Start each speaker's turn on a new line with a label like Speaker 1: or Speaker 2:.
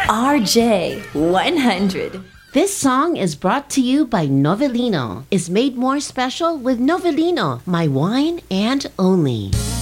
Speaker 1: RJ100.
Speaker 2: This song is brought to you by Novellino. Is made more special with Novellino, my wine and only.